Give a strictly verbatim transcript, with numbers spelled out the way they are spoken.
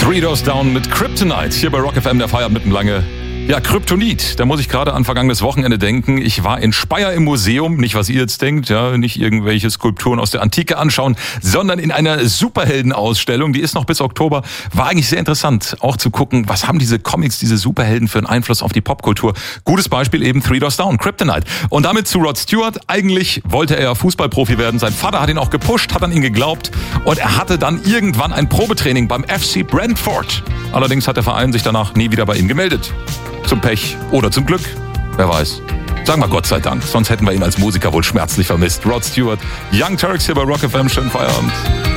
Three Doors Down mit Kryptonite. Hier bei Rock F M, der Feierabend mit dem lange. Ja, Kryptonit, da muss ich gerade an vergangenes Wochenende denken. Ich war in Speyer im Museum, nicht was ihr jetzt denkt, ja, nicht irgendwelche Skulpturen aus der Antike anschauen, sondern in einer Superheldenausstellung, die ist noch bis Oktober. War eigentlich sehr interessant, auch zu gucken, was haben diese Comics, diese Superhelden für einen Einfluss auf die Popkultur. Gutes Beispiel eben Three Doors Down, Kryptonite. Und damit zu Rod Stewart. Eigentlich wollte er Fußballprofi werden. Sein Vater hat ihn auch gepusht, hat an ihn geglaubt und er hatte dann irgendwann ein Probetraining beim F C Brentford. Allerdings hat der Verein sich danach nie wieder bei ihm gemeldet. Zum Pech oder zum Glück, wer weiß. Sagen wir Gott sei Dank, sonst hätten wir ihn als Musiker wohl schmerzlich vermisst. Rod Stewart, Young Turks hier bei Rock F M, schönen Feierabend.